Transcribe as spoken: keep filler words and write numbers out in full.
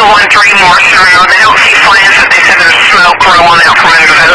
one three Morrison Road. They don't see flames, but they said there's smoke rolling out from under the